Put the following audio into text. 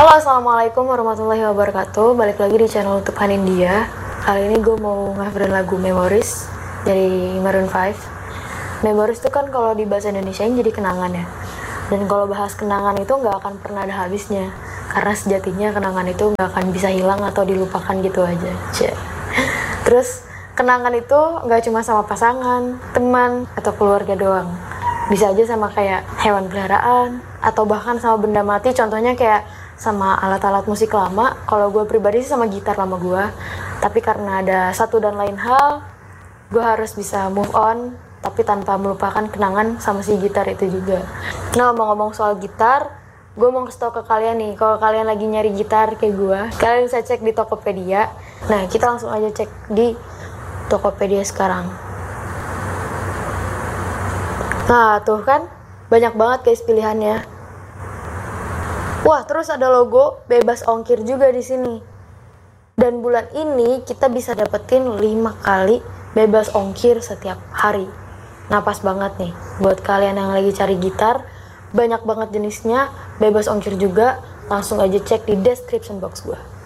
Halo, assalamualaikum warahmatullahi wabarakatuh. Balik lagi di channel YouTube Hanindia. Kali ini gue mau nge-coverin lagu Memories dari Maroon 5. Memories itu kan kalau di bahasa Indonesia jadi kenangan ya. Dan kalau bahas kenangan itu nggak akan pernah ada habisnya. Karena sejatinya kenangan itu nggak akan bisa hilang atau dilupakan gitu aja. Terus kenangan itu nggak cuma sama pasangan, teman, atau keluarga doang. Bisa aja sama kayak hewan peliharaan atau bahkan sama benda mati. Contohnya kayak sama alat-alat musik lama. Kalau gue pribadi sih sama gitar lama gue. Tapi karena ada satu dan lain hal, gue harus bisa move on tapi tanpa melupakan kenangan sama si gitar itu juga. Nah, ngomong-ngomong soal gitar, gue mau kasih tau ke kalian nih, kalau kalian lagi nyari gitar kayak gue, kalian bisa cek di Tokopedia. Nah, kita langsung aja cek di Tokopedia sekarang. Nah, tuh kan banyak banget guys pilihannya. Wah, terus ada logo bebas ongkir juga di sini. Dan bulan ini kita bisa dapetin 5 kali bebas ongkir setiap hari. Nah, pas banget nih buat kalian yang lagi cari gitar, banyak banget jenisnya, bebas ongkir juga. Langsung aja cek di description box gue.